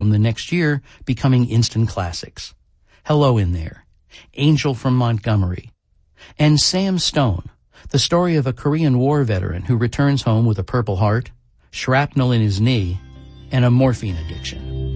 album the next year, becoming instant classics. Hello in There, Angel from Montgomery, and Sam Stone, the story of a Korean War veteran who returns home with a Purple Heart, shrapnel in his knee, and a morphine addiction.